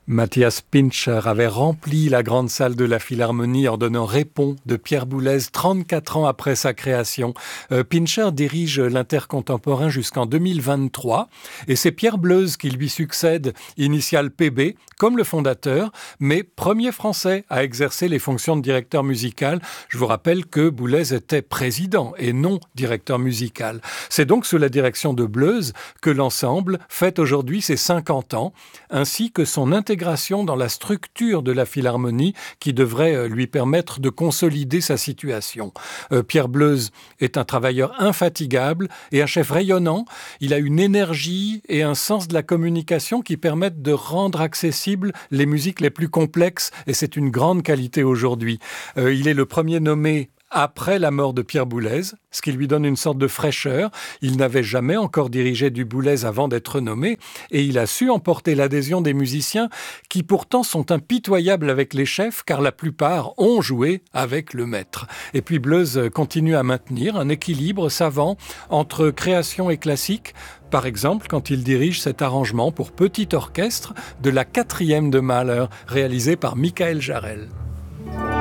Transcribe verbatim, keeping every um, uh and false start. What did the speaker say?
Matthias Pincher avait rempli la grande salle de la Philharmonie en donnant Répond de Pierre Boulez trente-quatre ans après sa création. Euh, Pincher dirige l'Intercontemporain jusqu'en deux mille vingt-trois et c'est Pierre Bleuze qui lui succède, initial P B, comme le fondateur, mais premier Français à exercer les fonctions de directeur musical. Je vous rappelle que Boulez était président et non directeur musical. C'est donc sous la direction de Bleuze que l'ensemble fête aujourd'hui ses cinquante ans, ainsi que son intégration dans la structure de la Philharmonie qui devrait lui permettre de consolider sa situation. Euh, Pierre Bleuze est un travailleur infatigable et un chef rayonnant. Il a une énergie et un sens de la communication qui permettent de rendre accessibles les musiques les plus complexes et c'est une grande qualité aujourd'hui. Euh, il est le premier nommé après la mort de Pierre Boulez, ce qui lui donne une sorte de fraîcheur. Il n'avait jamais encore dirigé du Boulez avant d'être nommé et il a su emporter l'adhésion des musiciens qui pourtant sont impitoyables avec les chefs car la plupart ont joué avec le maître. Et puis Bleuze continue à maintenir un équilibre savant entre création et classique. Par exemple, quand il dirige cet arrangement pour petit orchestre de la quatrième de Mahler, réalisé par Michael Jarel.